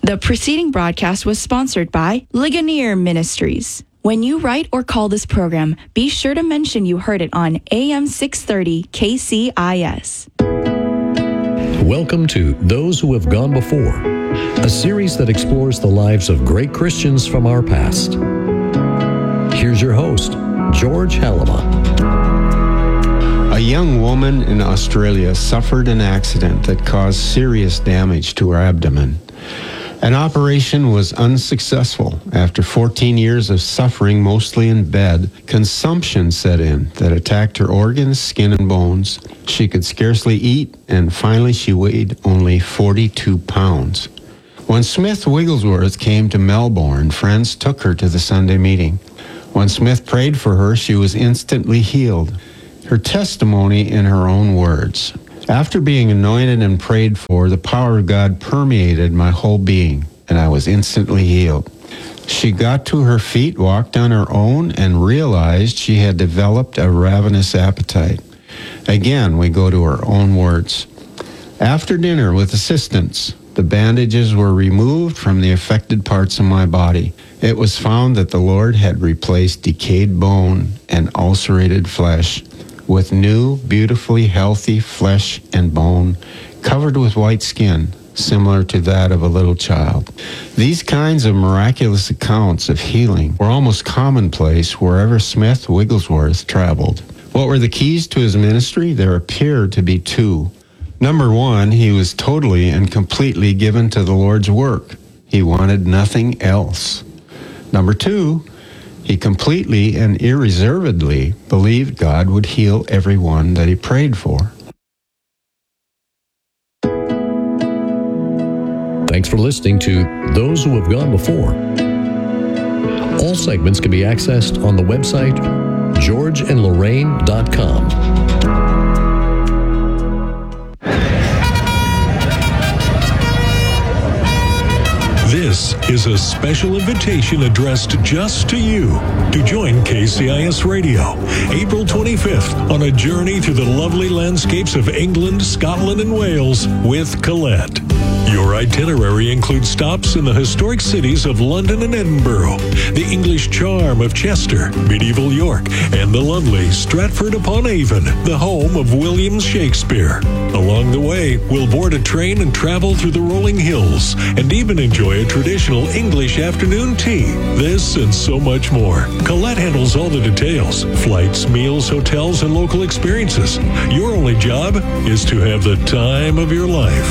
The preceding broadcast was sponsored by Ligonier Ministries. When you write or call this program, be sure to mention you heard it on AM 630 KCIS. Welcome to Those Who Have Gone Before, a series that explores the lives of great Christians from our past. Here's your host, George Halama. A young woman in Australia suffered an accident that caused serious damage to her abdomen. An operation was unsuccessful. After 14 years of suffering, mostly in bed, consumption set in that attacked her organs, skin, and bones. She could scarcely eat, and finally she weighed only 42 pounds. When Smith Wigglesworth came to Melbourne, friends took her to the Sunday meeting. When Smith prayed for her, she was instantly healed. Her testimony in her own words: "After being anointed and prayed for, the power of God permeated my whole being, and I was instantly healed." She got to her feet, walked on her own, and realized she had developed a ravenous appetite. Again, we go to her own words. "After dinner, with assistance, the bandages were removed from the affected parts of my body. It was found that the Lord had replaced decayed bone and ulcerated flesh with new, beautifully healthy flesh and bone, covered with white skin, similar to that of a little child." These kinds of miraculous accounts of healing were almost commonplace wherever Smith Wigglesworth traveled. What were the keys to his ministry? There appear to be two. Number one, he was totally and completely given to the Lord's work. He wanted nothing else. Number two, he completely and irreservedly believed God would heal everyone that he prayed for. Thanks for listening to Those Who Have Gone Before. All segments can be accessed on the website georgeandlorraine.com. This is a special invitation addressed just to you to join KCIS Radio, April 25th, on a journey through the lovely landscapes of England, Scotland, and Wales with Colette. Your itinerary includes stops in the historic cities of London and Edinburgh, the English charm of Chester, medieval York, and the lovely Stratford-upon-Avon, the home of William Shakespeare. Along the way, we'll board a train and travel through the rolling hills, and even enjoy a traditional English afternoon tea. This and so much more. Colette handles all the details: flights, meals, hotels, and local experiences. Your only job is to have the time of your life.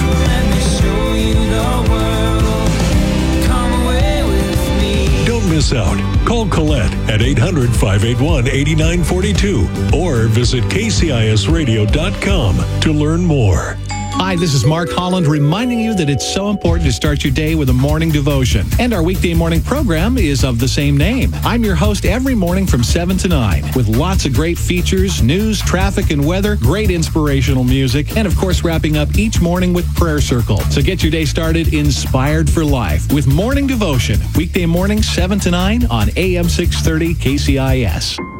Don't miss out. Call Colette at 800-581-8942 or visit kcisradio.com to learn more. Hi, this is Mark Holland reminding you that it's so important to start your day with a morning devotion. And our weekday morning program is of the same name. I'm your host every morning from 7 to 9 with lots of great features, news, traffic, and weather, great inspirational music, and of course wrapping up each morning with Prayer Circle. So get your day started inspired for life with Morning Devotion. Weekday morning 7 to 9 on AM 630 KCIS.